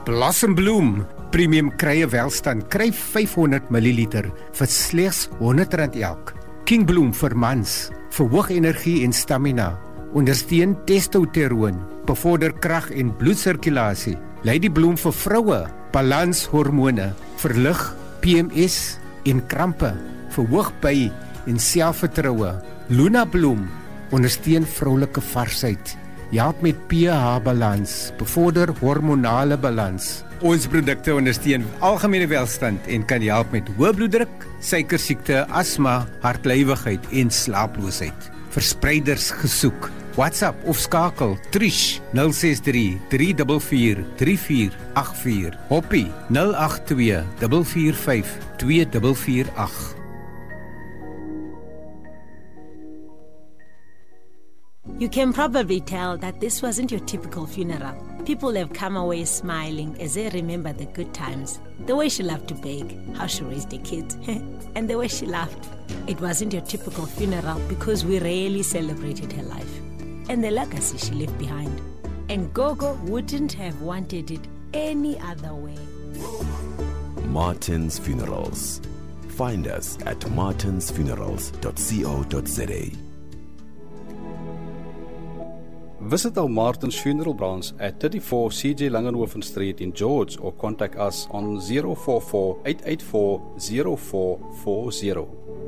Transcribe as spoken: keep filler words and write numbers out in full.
Blossom Bloom Premium Krye Welstand kry vyfhonderd milliliter vir slegs honderd rand elk. King Bloom vir mans, verhoog energie en stamina, ondersteun testosteron, bevorder krag en bloedsirkulasie. Lady Bloom vir vroue, balans hormone, verlig P M S en krampe, verhoog by en selfvertroue. Luna Bloom ondersteun vroulike varsheid, help met pH balans, bevorder hormonale balans. Ons produkte ondersteun algemene welstand en kan help met hoë bloeddruk, suikersiekte, asma, hartlywigheid en slaaploosheid. Verspreiders gesoek. WhatsApp of skakel Trish nul ses drie drie vier vier drie vier agt vier. Hoppie nul agt twee vier vier vyf twee vier vier agt. You can probably tell that this wasn't your typical funeral. People have come away smiling as they remember the good times, the way she loved to bake, how she raised the kids, and the way she laughed. It wasn't your typical funeral because we rarely celebrated her life and the legacy she left behind. And Gogo wouldn't have wanted it any other way. Martin's Funerals. Find us at martins funerals dot co dot za. Visit our Martin's Funeral branch at thirty-four C J Langenhoven Street in George or contact us on zero four four eight eight four zero four four zero.